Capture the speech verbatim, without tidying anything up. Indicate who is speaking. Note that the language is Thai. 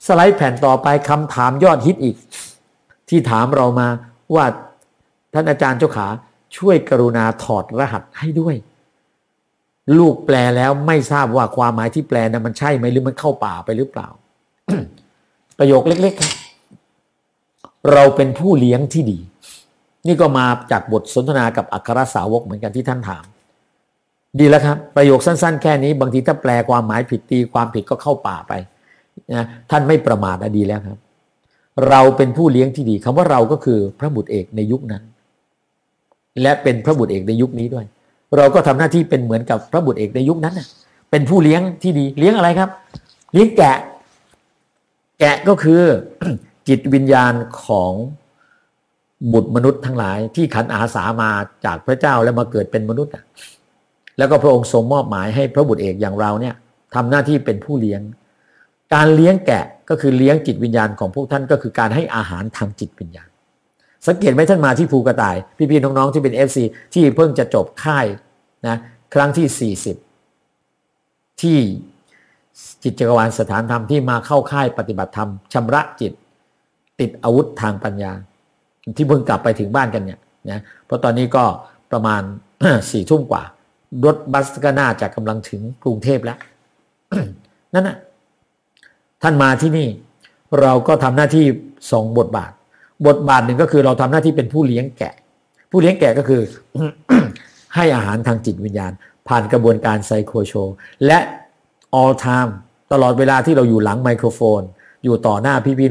Speaker 1: สไลด์แผ่นต่อไปคำถามยอดฮิตอีกที่ถามเรามาว่าท่านอาจารย์เจ้าขาช่วยกรุณาถอดรหัสให้ด้วยลูกแปลแล้วไม่ทราบว่าความหมายที่แปลนั้นมันใช่ไหมหรือมันเข้าป่าไปหรือเปล่า ประโยคเล็กๆครับเราเป็นผู้เลี้ยงที่ดีนี่ก็มาจากบทสนทนากับอัครสาวกเหมือนกันที่ท่านถามดีแล้วครับประโยคสั้นๆแค่นี้บางทีถ้าแปลความหมายผิดตีความผิดก็เข้าป่าไปนะท่านไม่ประมาทนะดีแล้วครับเราเป็นผู้เลี้ยงที่ดีคำว่าเราก็คือพระบุตรเอกในยุคนั้นและเป็นพระบุตรเอกในยุคนี้ด้วยเราก็ทำหน้าที่เป็นเหมือนกับพระบุตรเอกในยุคนั้นนะเป็นผู้เลี้ยงที่ดีเลี้ยงอะไรครับเลี้ยงแกะแกะก็คือ จิตวิญญาณของบุตรมนุษย์ทั้งหลายที่ขันอาสามาจากพระเจ้าแล้วมาเกิดเป็นมนุษย์แล้วก็พระองค์ทรงมอบหมายให้พระบุตรเอกอย่างเราเนี่ยทำหน้าที่เป็นผู้เลี้ยงการเลี้ยงแกะก็คือเลี้ยงจิตวิญญาณของพวกท่านก็คือการให้อาหารทางจิตวิญญาณสังเกตไหมท่านมาที่ภูกระต่ายพี่ๆน้องๆที่เป็น เอฟ ซี ที่เพิ่งจะจบค่ายนะครั้งที่สี่สิบที่จิตจักรวาลสถานธรรมที่มาเข้าค่ายปฏิบัติธรรมชำระจิตติดอาวุธทางปัญญาที่เพิ่งกลับไปถึงบ้านกันเนี่ยนะเพราะตอนนี้ก็ประมาณ สี่ทุ่มกว่ารถบัสก็น่าจะกำลังถึงกรุงเทพแล้ว นั่นน่ะท่านมาที่นี่เราก็ทำหน้าที่สองบทบาทบทบาทหนึ่งก็คือเราทำหน้าที่เป็นผู้เลี้ยงแกะผู้เลี้ยงแกะก็คือ ให้อาหารทางจิตวิญญาณผ่านกระบวนการไซโคโชและ all time ตลอดเวลาที่เราอยู่หลังไมโครโฟนอยู่ต่อหน้าพี่